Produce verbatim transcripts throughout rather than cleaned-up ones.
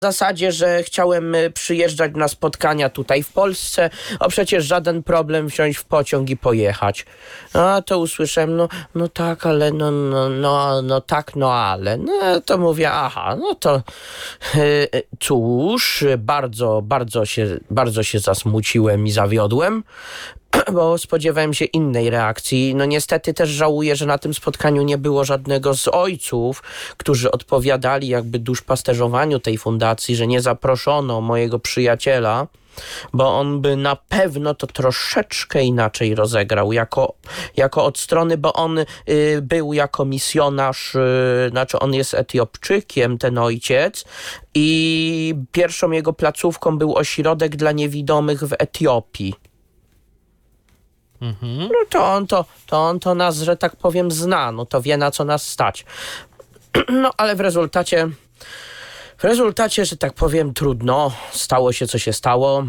W zasadzie, że chciałem przyjeżdżać na spotkania tutaj w Polsce, a przecież żaden problem wsiąść w pociąg i pojechać. A to usłyszałem, no, no tak, ale no, no, no, no tak, no ale. No to mówię, aha, no to yy, cóż, bardzo, bardzo się, bardzo się zasmuciłem i zawiodłem, bo spodziewałem się innej reakcji. No niestety też żałuję, że na tym spotkaniu nie było żadnego z ojców, którzy odpowiadali jakby duszpasterzowaniu tej fundacji, że nie zaproszono mojego przyjaciela, bo on by na pewno to troszeczkę inaczej rozegrał, jako, jako od strony, bo on y, był jako misjonarz, y, znaczy on jest Etiopczykiem, ten ojciec, i pierwszą jego placówką był ośrodek dla niewidomych w Etiopii. Mhm. No to on to, to on to nas, że tak powiem, zna, no to wie, na co nas stać. No ale w rezultacie, w rezultacie, że tak powiem, trudno, stało się, co się stało.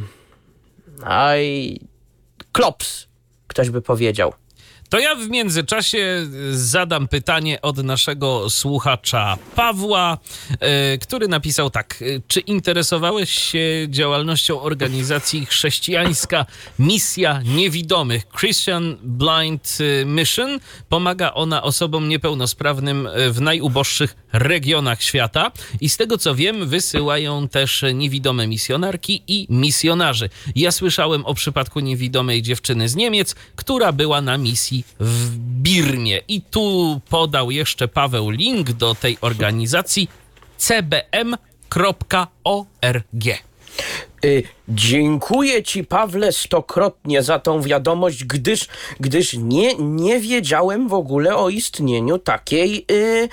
A i klops, ktoś by powiedział. To ja w międzyczasie zadam pytanie od naszego słuchacza Pawła, yy, który napisał tak. Czy interesowałeś się działalnością organizacji Chrześcijańska Misja Niewidomych Christian Blind Mission? Pomaga ona osobom niepełnosprawnym w najuboższych regionach świata i z tego co wiem, wysyłają też niewidome misjonarki i misjonarzy. Ja słyszałem o przypadku niewidomej dziewczyny z Niemiec, która była na misji w Birmie. I tu podał jeszcze Paweł link do tej organizacji c b m kropka org. Y, dziękuję ci, Pawle, stokrotnie za tą wiadomość, gdyż, gdyż nie, nie wiedziałem w ogóle o istnieniu takiej, y,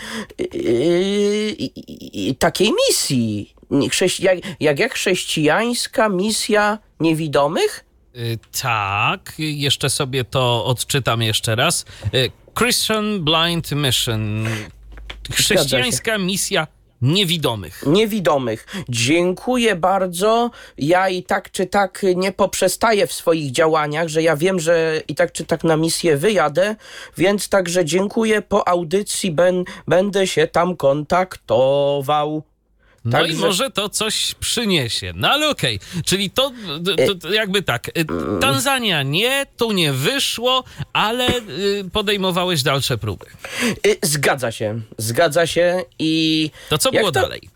y, y, takiej misji. Chrześci- jak, jak, jak chrześcijańska misja niewidomych? Y, tak, jeszcze sobie to odczytam jeszcze raz. Y, Christian Blind Mission. Chrześcijańska misja niewidomych. Niewidomych. Dziękuję bardzo. Ja i tak czy tak nie poprzestaję w swoich działaniach, że ja wiem, że i tak czy tak na misję wyjadę, więc także dziękuję. Po audycji ben, będę się tam kontaktował. No Także... i może to coś przyniesie. No ale okej, okay. Czyli to, to, to jakby tak, Tanzania nie, tu nie wyszło, ale podejmowałeś dalsze próby. Zgadza się, zgadza się i... To co było to... dalej?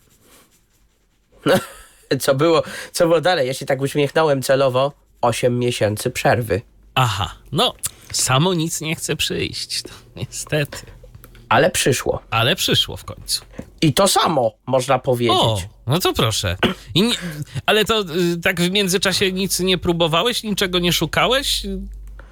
No, co było, co było dalej? Ja się tak uśmiechnąłem celowo. Osiem miesięcy przerwy. Aha, no, samo nic nie chce przyjść, no, niestety. Ale przyszło. Ale przyszło w końcu. I to samo, można powiedzieć. O, no to proszę. I nie, ale to y, tak w międzyczasie nic nie próbowałeś? Niczego nie szukałeś? Yy,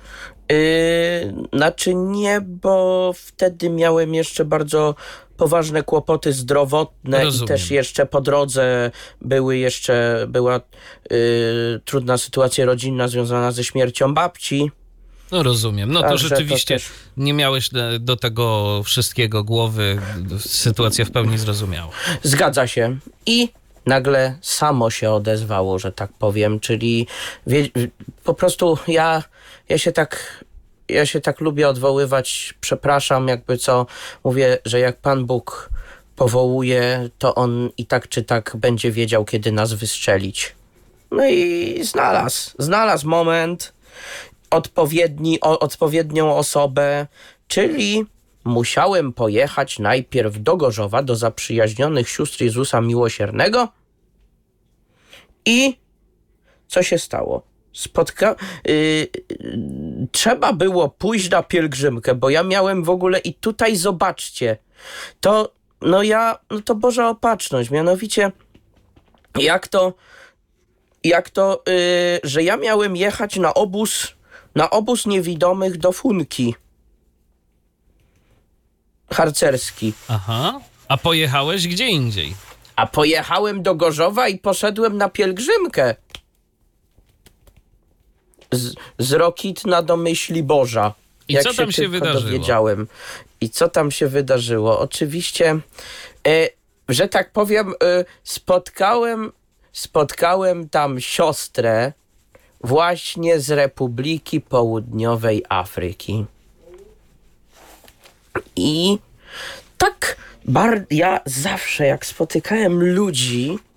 znaczy nie, bo wtedy miałem jeszcze bardzo poważne kłopoty zdrowotne. Rozumiem. I też jeszcze po drodze były jeszcze, była yy, trudna sytuacja rodzinna związana ze śmiercią babci. No rozumiem. No to Także rzeczywiście to też... nie miałeś do tego wszystkiego głowy. Sytuacja w pełni zrozumiała. Zgadza się. I nagle samo się odezwało, że tak powiem. Czyli wie, po prostu ja, ja się tak... Ja się tak lubię odwoływać, przepraszam, jakby co, mówię, że jak Pan Bóg powołuje, to On i tak czy tak będzie wiedział, kiedy nas wystrzelić. No i znalazł, znalazł moment, odpowiedni, o, odpowiednią osobę, czyli musiałem pojechać najpierw do Gorzowa, do zaprzyjaźnionych sióstr Jezusa Miłosiernego. I co się stało? Spotka... Yy, yy, trzeba było pójść na pielgrzymkę, bo ja miałem w ogóle i tutaj zobaczcie, to no ja, no to Boża Opatrzność, mianowicie jak to, jak to, yy, że ja miałem jechać na obóz, na obóz niewidomych do Funki harcerski. Aha, a pojechałeś gdzie indziej? A pojechałem do Gorzowa i poszedłem na pielgrzymkę. Z, z Rokitna do Myśli Boża. I co tam się wydarzyło? Dowiedziałem. I co tam się wydarzyło? Oczywiście, e, że tak powiem, e, spotkałem, spotkałem tam siostrę właśnie z Republiki Południowej Afryki. I tak bar- ja zawsze jak spotykałem ludzi,